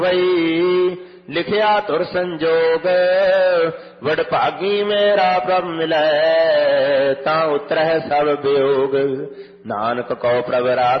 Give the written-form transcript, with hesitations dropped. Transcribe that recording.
ਵਈ ਲਿਖਿਆ ਤੁਰ ਸੰਜੋਗ, ਵਡਭਾਗੀ ਮੇਰਾ ਪ੍ਰਭ ਮਿਲੈ, ਤਾਂ ਉਤਰਹਿ ਸਭ ਵਿਯੋਗ। ਨਾਨਕ ਕਉ ਪ੍ਰਭ ਰਾਖ